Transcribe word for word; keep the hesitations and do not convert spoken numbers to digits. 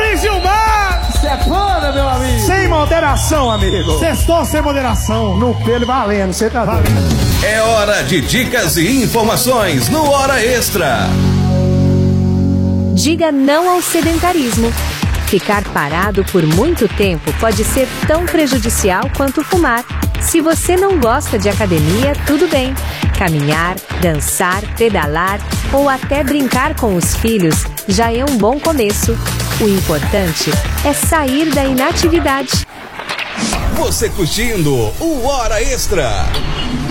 aí, Gilmar! Sepana, meu amigo! Sem moderação, amigo! Sextou sem moderação. No pelo valendo, você tá valendo. É hora de dicas e informações no Hora Extra. Diga não ao sedentarismo. Ficar parado por muito tempo pode ser tão prejudicial quanto fumar. Se você não gosta de academia, tudo bem. Caminhar, dançar, pedalar ou até brincar com os filhos já é um bom começo. O importante é sair da inatividade. Você curtindo o Hora Extra.